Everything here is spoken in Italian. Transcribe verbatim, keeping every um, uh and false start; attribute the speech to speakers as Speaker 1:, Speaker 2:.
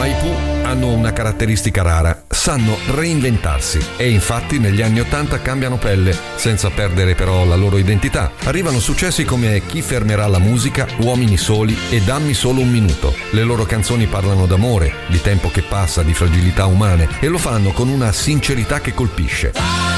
Speaker 1: Ma i Pooh hanno una caratteristica rara: sanno reinventarsi, e infatti negli anni ottanta cambiano pelle, senza perdere però la loro identità. Arrivano successi come Chi fermerà la musica, Uomini soli e Dammi solo un minuto. Le loro canzoni parlano d'amore, di tempo che passa, di fragilità umane, e lo fanno con una sincerità che colpisce.